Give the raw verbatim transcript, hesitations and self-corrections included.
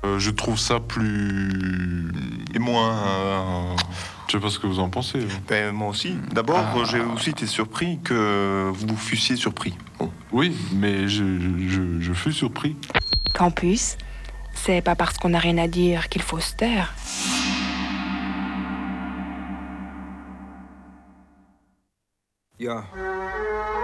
Euh, je trouve ça plus... Et moins... euh, Je sais pas ce que vous en pensez. Hein. Ben, moi aussi. D'abord, Ah. j'ai aussi été surpris que vous fussiez surpris. Bon. Oui, mais je, je, je fus surpris. Campus, c'est pas parce qu'on n'a rien à dire qu'il faut se taire. Yeah.